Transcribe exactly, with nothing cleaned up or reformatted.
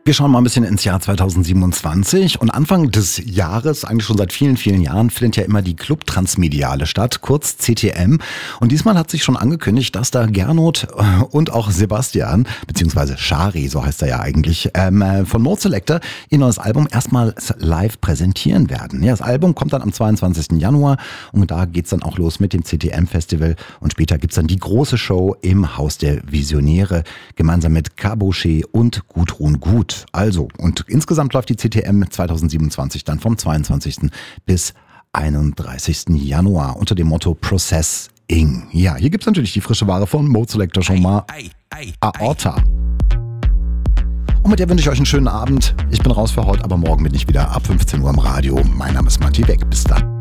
Wir schauen mal ein bisschen ins Jahr zweitausendsiebenundzwanzig und Anfang des Jahres, eigentlich schon seit vielen, vielen Jahren, findet ja immer die Club Transmediale statt, kurz C T M. Und diesmal hat sich schon angekündigt, dass da Gernot und auch Sebastian, beziehungsweise Shari, so heißt er ja eigentlich, ähm, von Mode Selector ihr neues Album erstmal live präsentieren werden. Ja, das Album kommt dann am zweiundzwanzigsten Januar und da geht's dann auch los mit dem C T M-Festival und später gibt's dann die große Show im Haus der Visionäre, gemeinsam mit Caboche und Gudrun Gut. Also, und insgesamt läuft die C T M zweitausendsiebenundzwanzig dann vom zweiundzwanzigsten bis einunddreißigsten Januar unter dem Motto Processing. Ja, hier gibt's natürlich die frische Ware von Mode Selector schon mal. Aorta. Und mit der wünsche ich euch einen schönen Abend. Ich bin raus für heute, aber morgen bin ich wieder ab fünfzehn Uhr im Radio. Mein Name ist Matti Beck. Bis dann.